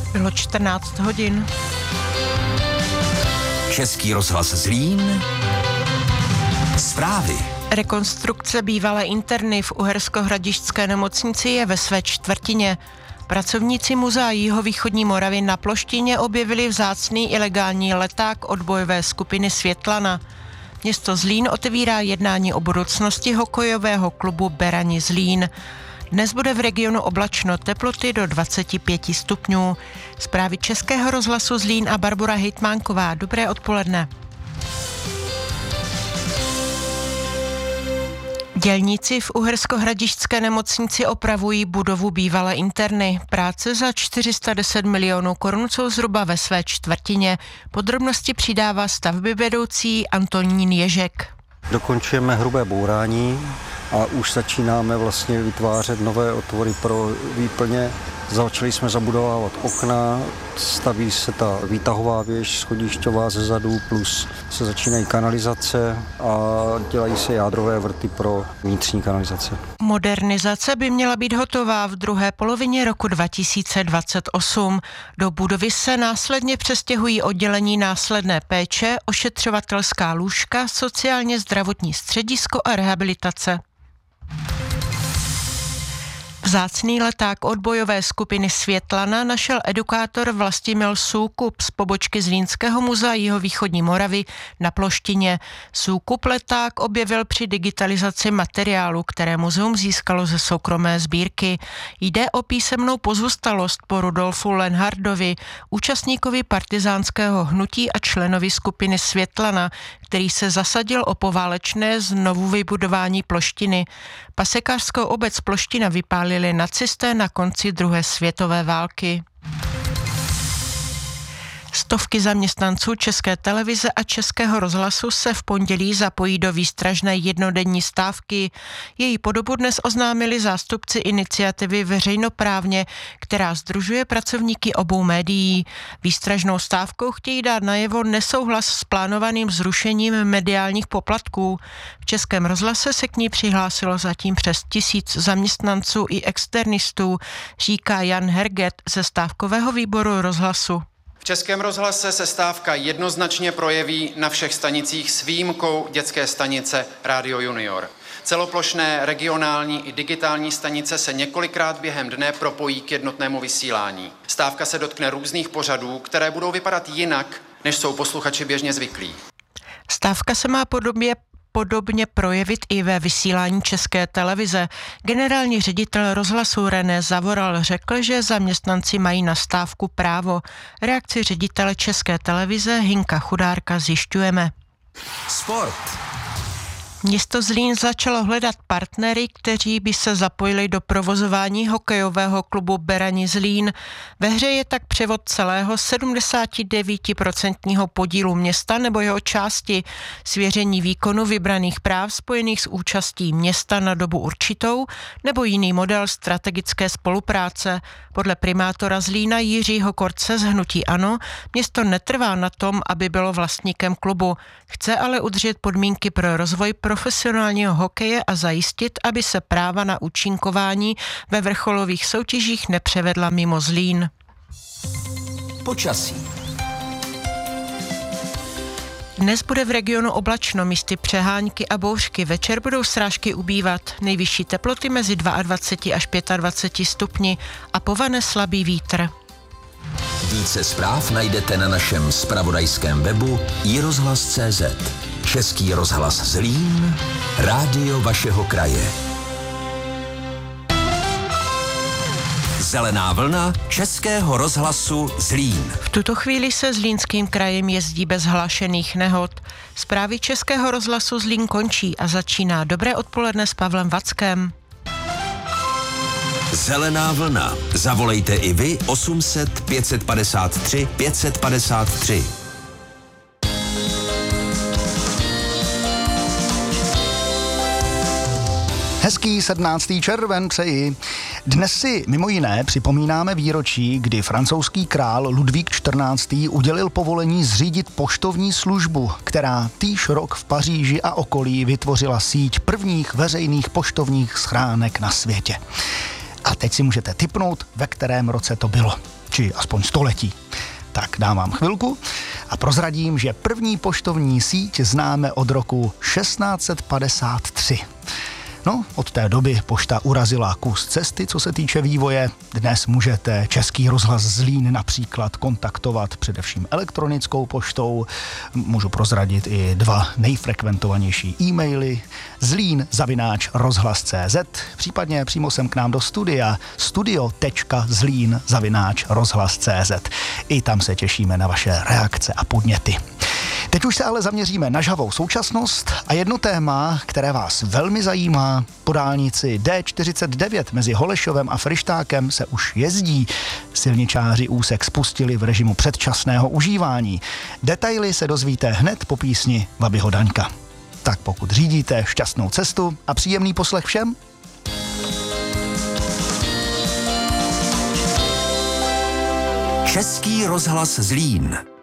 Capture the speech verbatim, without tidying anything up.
Bylo čtrnáct hodin. Český rozhlas Zlín. Zprávy. Rekonstrukce bývalé interny v Uherskohradišťské nemocnici je ve své čtvrtině. Pracovníci Muzea jihovýchodní Moravy na Ploštině objevili vzácný ilegální leták odbojové skupiny Světlana. Město Zlín otevírá jednání o budoucnosti hokejového klubu Berani Zlín. Dnes bude v regionu oblačno, teploty do dvacet pět stupňů. Zprávy Českého rozhlasu Zlín a Barbora Hejtmánková. Dobré odpoledne. Dělníci v Uherskohradišťské nemocnici opravují budovu bývalé interny. Práce za čtyři sta deset milionů korun jsou zhruba ve své čtvrtině. Podrobnosti přidává stavby vedoucí Antonín Ježek. Dokončujeme hrubé bourání a už začínáme vlastně vytvářet nové otvory pro výplně. Začali jsme zabudovávat okna, staví se ta výtahová věž schodišťová ze zadu, plus se začínají kanalizace a dělají se jádrové vrty pro vnitřní kanalizace. Modernizace by měla být hotová v druhé polovině roku dva tisíce dvacet osm. Do budovy se následně přestěhují oddělení následné péče, ošetřovatelská lůžka, sociálně zdravotní středisko a rehabilitace. Vzácný leták odbojové skupiny Světlana našel edukátor Vlastimil Soukup z pobočky Zlínského muzea jihovýchodní Moravy na Ploštině. Soukup leták objevil při digitalizaci materiálu, které muzeum získalo ze soukromé sbírky. Jde o písemnou pozůstalost po Rudolfu Lenhardovi, účastníkovi partizánského hnutí a členovi skupiny Světlana, který se zasadil o poválečné znovu vybudování Ploštiny. Pasekářskou obec Ploština vypálili nacisté na konci druhé světové války. Stovky zaměstnanců České televize a Českého rozhlasu se v pondělí zapojí do výstražné jednodenní stávky. Její podobu dnes oznámili zástupci iniciativy Veřejnoprávně, která sdružuje pracovníky obou médií. Výstražnou stávkou chtějí dát najevo nesouhlas s plánovaným zrušením mediálních poplatků. V Českém rozhlase se k ní přihlásilo zatím přes tisíc zaměstnanců i externistů, říká Jan Herget ze stávkového výboru rozhlasu. V Českém rozhlase se stávka jednoznačně projeví na všech stanicích s výjimkou dětské stanice Radio Junior. Celoplošné, regionální i digitální stanice se několikrát během dne propojí k jednotnému vysílání. Stávka se dotkne různých pořadů, které budou vypadat jinak, než jsou posluchači běžně zvyklí. Stávka se má podobně podobně projevit i ve vysílání České televize. Generální ředitel rozhlasu René Zavoral řekl, že zaměstnanci mají na stávku právo. Reakci ředitele České televize Hinka Chudárka zjišťujeme. Sport. Město Zlín začalo hledat partnery, kteří by se zapojili do provozování hokejového klubu Berani Zlín. Ve hře je tak převod celého sedmdesát devět procent podílu města nebo jeho části, svěření výkonu vybraných práv spojených s účastí města na dobu určitou nebo jiný model strategické spolupráce. Podle primátora Zlína Jiřího Korce z hnutí ANO město netrvá na tom, aby bylo vlastníkem klubu. Chce ale udržet podmínky pro rozvoj profesionálního hokeje a zajistit, aby se práva na účinkování ve vrcholových soutěžích nepřevedla mimo Zlín. Počasí. Dnes bude v regionu oblačno, místy přehánky a bouřky. Večer budou srážky ubývat. Nejvyšší teploty mezi dvacet dva až dvacet pět stupni a povane slabý vítr. Více zpráv najdete na našem zpravodajském webu i rozhlas tečka cé zet. Český rozhlas Zlín, rádio vašeho kraje. Zelená vlna Českého rozhlasu Zlín. V tuto chvíli se Zlínským krajem jezdí bez hlášených nehod. Zprávy Českého rozhlasu Zlín končí a začíná Dobré odpoledne s Pavlem Vackem. Zelená vlna. Zavolejte i vy osm set pět padesát tři pět padesát tři. Hezký sedmnáctý červen přeji. Dnes si mimo jiné připomínáme výročí, kdy francouzský král Ludvík čtrnáctý udělil povolení zřídit poštovní službu, která týž rok v Paříži a okolí vytvořila síť prvních veřejných poštovních schránek na světě. A teď si můžete tipnout, ve kterém roce to bylo. či aspoň století. Tak dám vám chvilku a prozradím, že první poštovní síť známe od roku šestnáct set padesát tři. No, od té doby pošta urazila kus cesty, co se týče vývoje. Dnes můžete Český rozhlas Zlín například kontaktovat především elektronickou poštou. Můžu prozradit i dva nejfrekventovanější e-maily. Zlín zavináč rozhlas tečka cé zet, případně přímo sem k nám do studia studio tečka zlín zavináč rozhlas tečka cé zet. I tam se těšíme na vaše reakce a podněty. Teď už se ale zaměříme na žhavou současnost a jedno téma, které vás velmi zajímá. Po dálnici D čtyřicet devět mezi Holešovem a Fryštákem se už jezdí. Silničáři úsek spustili v režimu předčasného užívání. Detaily se dozvíte hned po písni Babiho Daňka. Tak pokud řídíte, šťastnou cestu a příjemný poslech všem. Český rozhlas Zlín.